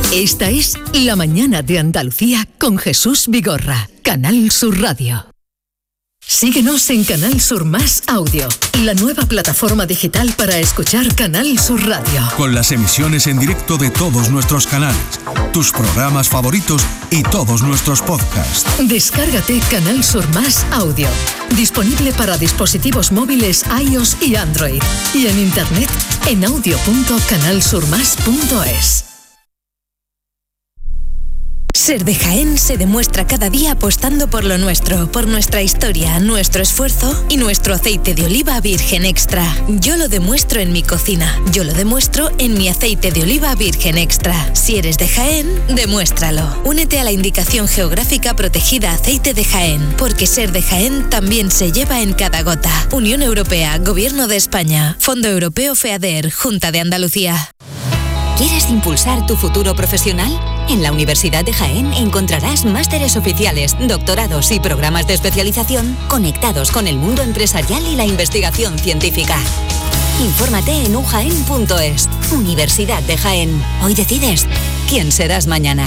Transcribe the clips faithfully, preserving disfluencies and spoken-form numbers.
Esta es La Mañana de Andalucía con Jesús Vigorra, Canal Sur Radio. Síguenos en Canal Sur Más Audio, la nueva plataforma digital para escuchar Canal Sur Radio. Con las emisiones en directo de todos nuestros canales, tus programas favoritos y todos nuestros podcasts. Descárgate Canal Sur Más Audio, disponible para dispositivos móviles iOS y Android, y en internet en audio punto canal sur más punto es. Ser de Jaén se demuestra cada día apostando por lo nuestro, por nuestra historia, nuestro esfuerzo y nuestro aceite de oliva virgen extra. Yo lo demuestro en mi cocina, yo lo demuestro en mi aceite de oliva virgen extra. Si eres de Jaén, demuéstralo. Únete a la indicación geográfica protegida Aceite de Jaén, porque ser de Jaén también se lleva en cada gota. Unión Europea, Gobierno de España, Fondo Europeo FEADER, Junta de Andalucía. ¿Quieres impulsar tu futuro profesional? En la Universidad de Jaén encontrarás másteres oficiales, doctorados y programas de especialización conectados con el mundo empresarial y la investigación científica. Infórmate en u jaén punto es. Universidad de Jaén. Hoy decides quién serás mañana.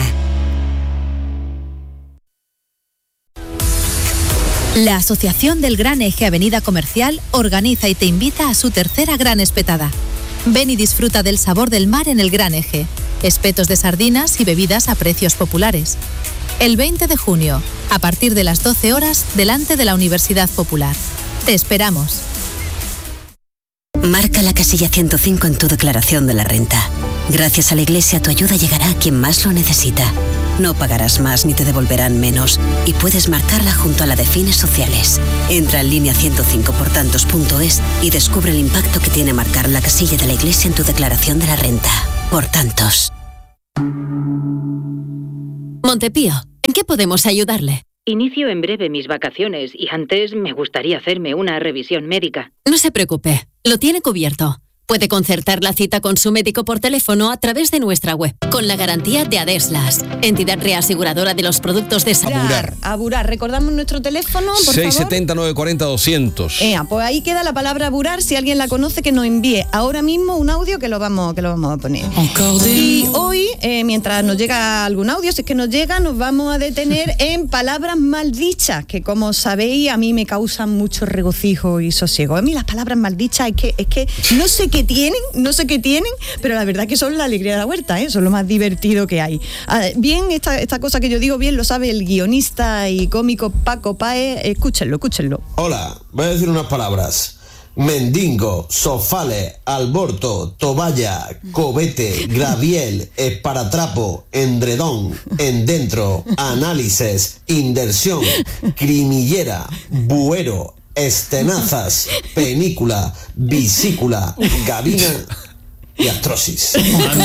La Asociación del Gran Eje Avenida Comercial organiza y te invita a su tercera Gran Espetada. Ven y disfruta del sabor del mar en el Gran Eje. Espetos de sardinas y bebidas a precios populares. El veinte de junio, a partir de las doce horas, delante de la Universidad Popular. Te esperamos. Marca la casilla ciento cinco en tu declaración de la renta. Gracias a la Iglesia, tu ayuda llegará a quien más lo necesita. No pagarás más ni te devolverán menos. Y puedes marcarla junto a la de fines sociales. Entra en línea ciento cinco por tantos punto es y descubre el impacto que tiene marcar la casilla de la Iglesia en tu declaración de la renta. Por tantos. Montepío, ¿en qué podemos ayudarle? Inicio en breve mis vacaciones y antes me gustaría hacerme una revisión médica. No se preocupe, lo tiene cubierto. Puede concertar la cita con su médico por teléfono a través de nuestra web, con la garantía de Adeslas, entidad reaseguradora de los productos de salud. Aburar, aburar. Recordamos nuestro teléfono, por seis favor. siete cero, nueve cuatro cero, doscientos. Eh, pues ahí queda la palabra aburar. Si alguien la conoce, que nos envíe ahora mismo un audio que lo vamos, que lo vamos a poner. Y hoy, eh, mientras nos llega algún audio, si es que nos llega, nos vamos a detener en palabras maldichas, que como sabéis, a mí me causan mucho regocijo y sosiego. A mí las palabras maldichas es que, es que no sé qué tienen, no sé qué tienen, pero la verdad que son la alegría de la huerta, ¿eh? Son lo más divertido que hay. Ah, bien, esta, esta cosa que yo digo bien lo sabe el guionista y cómico Paco Páez. Escúchenlo, escúchenlo. Hola, voy a decir unas palabras. Mendingo, sofale, alborto, toballa, cobete, graviel, esparatrapo, endredón, endentro, análisis, inversión, crimillera, buero, estenazas, penícula, visícula, gabina y artrosis.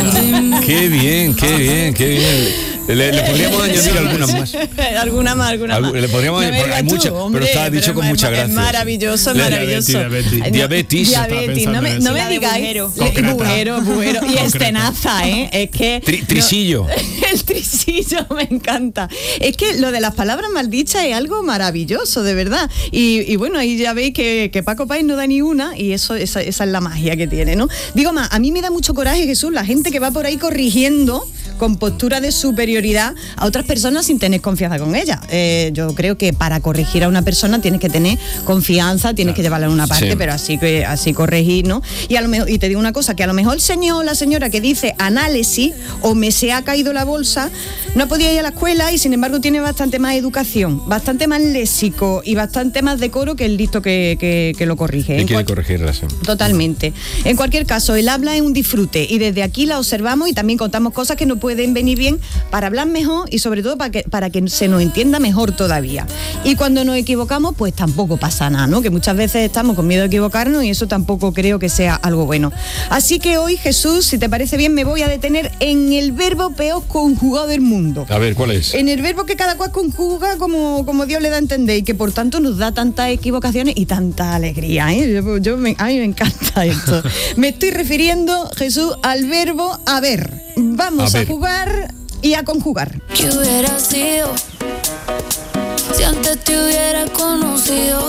Qué bien, qué bien, qué bien. Le, le podríamos añadir algunas más. Alguna más, alguna Algu- más. Le podríamos No añadir, hay tú, muchas, hombre, pero está dicho pero con es, mucha es gracia. maravilloso, Le- maravilloso. Diabetes, No, diabetes. diabetes, no me, no me digáis. Bujero, bujero. Y estenaza, ¿eh? Es que... Tri- trisillo. No, el trisillo me encanta. Es que lo de las palabras maldichas es algo maravilloso, de verdad. Y, y bueno, ahí ya veis que, que Paco Páez no da ni una y eso, esa, esa es la magia que tiene, ¿no? Digo más, a mí me da mucho coraje, Jesús, la gente que va por ahí corrigiendo con postura de superioridad a otras personas sin tener confianza con ellas. Eh, yo creo que para corregir a una persona tienes que tener confianza, tienes que llevarla en una parte, Sí. pero así que así corregir, ¿no? Y a lo mejor, y te digo una cosa, que a lo mejor el señor o la señora que dice análisis o me se ha caído la bolsa, no ha podido ir a la escuela y sin embargo tiene bastante más educación, bastante más léxico y bastante más decoro que el listo que, que, que lo corrige. Y En quiere cual- corregirla, sí. Totalmente. En cualquier caso, el habla es un disfrute y desde aquí la observamos y también contamos cosas que nos pueden venir bien para hablar mejor y sobre todo para que, para que se nos entienda mejor todavía. Y cuando nos equivocamos, pues tampoco pasa nada, ¿no? Que muchas veces estamos con miedo de equivocarnos y eso tampoco creo que sea algo bueno. Así que hoy, Jesús, si te parece bien, me voy a detener en el verbo peor conjugado del mundo. A ver, ¿cuál es? En el verbo que cada cual conjuga como, como Dios le da a entender y que por tanto nos da tantas equivocaciones y tanta alegría, ¿eh? Yo, yo me, a mí me encanta esto. Me estoy refiriendo, Jesús, al verbo haber. Vamos A a, ver. jugar y a conjugar. ¿Qué hubiera sido si antes te hubiera conocido?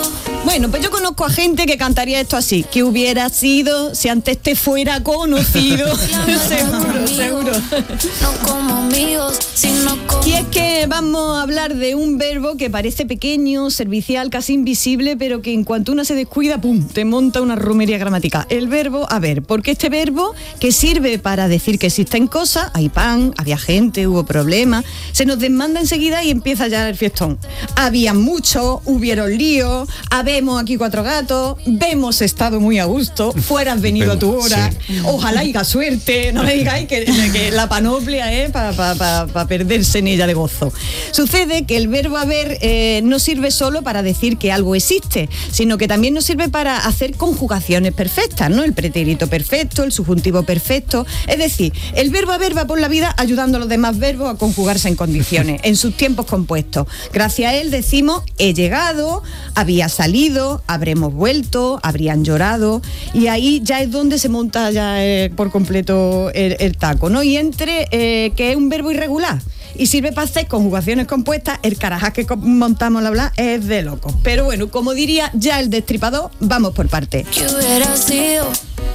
Bueno, pues yo conozco a gente que cantaría esto así. ¿Qué hubiera sido si antes te fuera conocido? Seguro, seguro. No como amigos, sino como... Y es que vamos a hablar de un verbo que parece pequeño, servicial, casi invisible, pero que en cuanto una se descuida, ¡pum!, te monta una romería gramática. El verbo haber, porque este verbo que sirve para decir que existen cosas, hay pan, había gente, hubo problemas, se nos desmanda enseguida y empieza ya el fiestón. Había mucho, hubieron lío, habemos aquí cuatro gatos, vemos estado muy a gusto, fueras venido a tu hora, sí. Ojalá haya suerte, no me digáis que, que la panoplia es para pa, pa, pa perderse en ella de gozo. Sucede que el verbo haber eh, no sirve solo para decir que algo existe, sino que también nos sirve para hacer conjugaciones perfectas, ¿no? El pretérito perfecto, el subjuntivo perfecto, es decir, el verbo haber va por la vida ayudando a los demás verbos a conjugarse en condiciones, en sus tiempos compuestos. Gracias a él decimos he llegado, había salido, habremos vuelto, habrían llorado, y ahí ya es donde se monta ya eh, por completo el, el taco, ¿no? Y entre eh, que es un verbo irregular y sirve para hacer conjugaciones compuestas, el carajá que montamos la bla es de locos. Pero bueno, como diría ya el destripador, vamos por partes. ¿Qué hubiera sido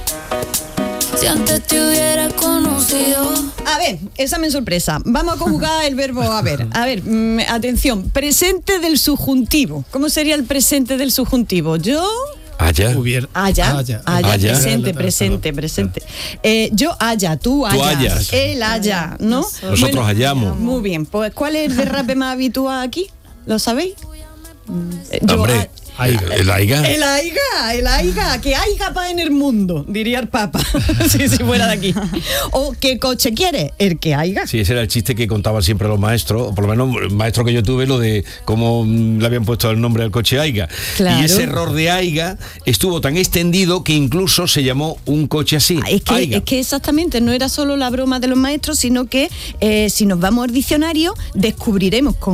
si antes te hubiera conocido? A ver, examen sorpresa. Vamos a conjugar el verbo haber. A ver, mmm, atención, presente del subjuntivo. ¿Cómo sería el presente del subjuntivo? Yo... Haya. Hubiera. Haya. Haya. Haya. Haya. Presente, presente, presente. Eh, yo haya, tú hayas. Tú hayas. Él haya, ¿no? Nosotros bueno, hayamos. Muy bien. Pues, ¿cuál es el derrape más habitual aquí? ¿Lo sabéis? Yo, Hombre. Aiga. El aiga. El aiga, el aiga, que aiga pa' en el mundo, diría el Papa, si, si fuera de aquí. O ¿qué coche quiere? El que aiga. Sí, ese era el chiste que contaban siempre los maestros, o por lo menos el maestro que yo tuve, lo de cómo le habían puesto el nombre al coche aiga. Claro. Y ese error de aiga estuvo tan extendido que incluso se llamó un coche así. Es que, aiga. es que exactamente, no era solo la broma de los maestros, sino que eh, si nos vamos al diccionario, descubriremos con